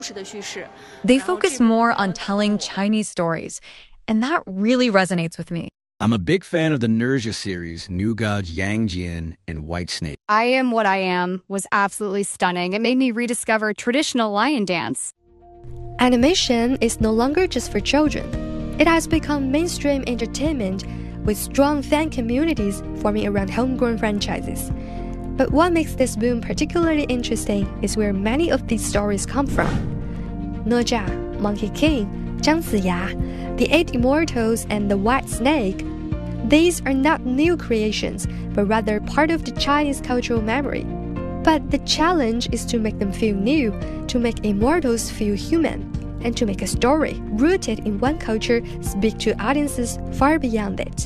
They focus more on telling Chinese stories, and that really resonates with me. I'm a big fan of the Nurja series, New Gods Yang Jian and White Snake. I Am What I Am was absolutely stunning. It made me rediscover traditional lion dance. Animation is no longer just for children. It has become mainstream entertainment with strong fan communities forming around homegrown franchises. But what makes this boom particularly interesting is where many of these stories come from. Ne Zha, Monkey King, Zhang Ziya, The Eight Immortals, and The White Snake. These are not new creations, but rather part of the Chinese cultural memory. But the challenge is to make them feel new, to make immortals feel human, and to make a story rooted in one culture speak to audiences far beyond it.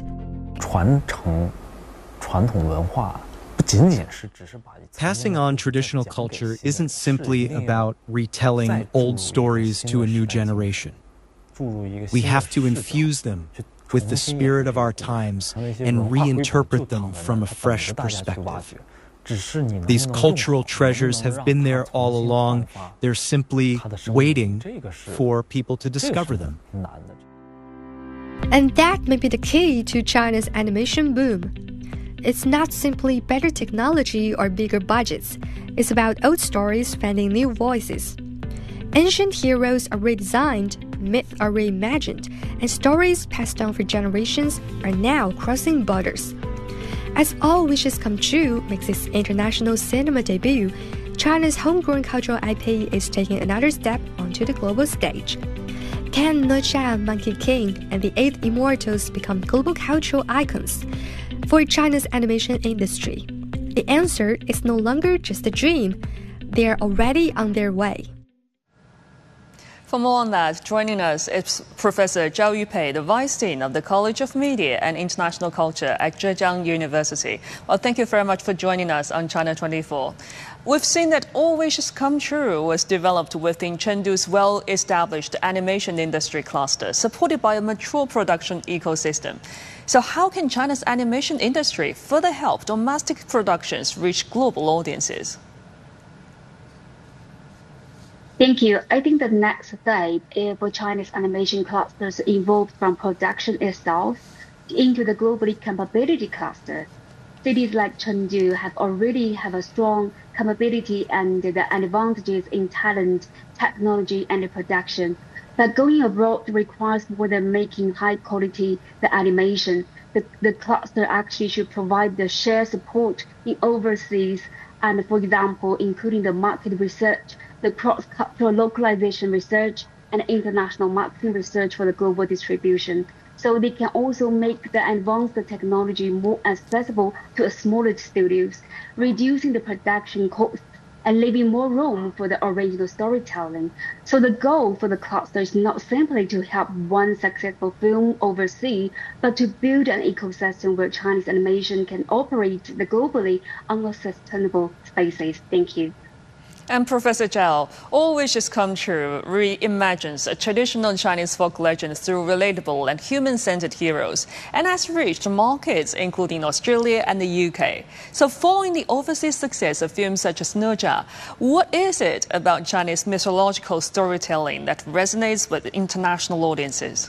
Passing on traditional culture isn't simply about retelling old stories to a new generation. We have to infuse them with the spirit of our times and reinterpret them from a fresh perspective. These cultural treasures have been there all along. They're simply waiting for people to discover them. And that may be the key to China's animation boom. It's not simply better technology or bigger budgets. It's about old stories finding new voices. Ancient heroes are redesigned, myths are reimagined, and stories passed down for generations are now crossing borders. As All Wishes Come True makes its international cinema debut, China's homegrown cultural IP is taking another step onto the global stage. Can Ne Zha, Monkey King, and The Eight Immortals become global cultural icons for China's animation industry? The answer is no longer just a dream. They are already on their way. For more on that, joining us is Professor Zhao Yupei, the Vice Dean of the College of Media and International Culture at Zhejiang University. Well, thank you very much for joining us on China 24. We've seen that All Wishes Come True was developed within Chengdu's well-established animation industry cluster, supported by a mature production ecosystem. So how can China's animation industry further help domestic productions reach global audiences? Thank you. I think the next step for China's animation clusters evolved from production itself into the globally capability cluster. Cities like Chengdu already have a strong capability and the advantages in talent, technology, and production. But going abroad requires more than making high quality animation. The cluster actually should provide the shared support in overseas and, for example, including the market research, the cross-cultural localization research, and international marketing research for the global distribution. So they can also make the advanced technology more accessible to smaller studios, reducing the production costs and leaving more room for the original storytelling. So the goal for the cluster is not simply to help one successful film overseas, but to build an ecosystem where Chinese animation can operate globally on a sustainable basis. Thank you. And Professor Zhao, All Wishes Come True reimagines a traditional Chinese folk legend through relatable and human-centered heroes and has reached markets including Australia and the UK. So following the overseas success of films such as Ne Zha, what is it about Chinese mythological storytelling that resonates with international audiences?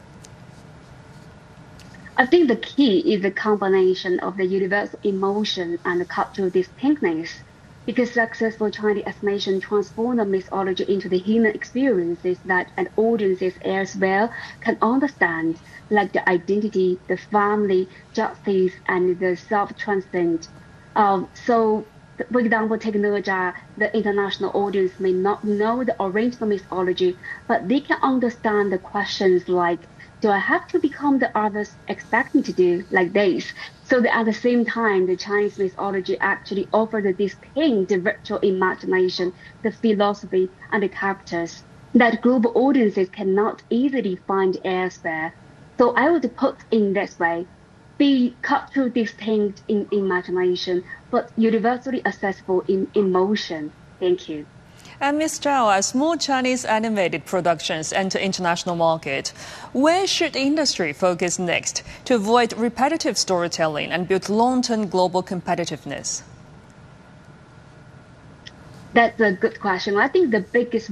I think the key is the combination of the universal emotion and the cultural distinctness. Because successful Chinese animation transforms the mythology into the human experiences that an audiences elsewhere can understand, like the identity, the family, justice, and the self-transcend. So, for example, take Ne Zha, the international audience may not know the original mythology, but they can understand the questions like, do I have to become the others expect me to do, like this? So that at the same time, the Chinese mythology actually offers a distinct virtual imagination, the philosophy, and the characters that global audiences cannot easily find elsewhere. So I would put in this way, be culturally distinct in imagination, but universally accessible in emotion. Thank you. And Ms. Zhao, as more Chinese animated productions enter international market, where should the industry focus next to avoid repetitive storytelling and build long-term global competitiveness? That's a good question. I think the biggest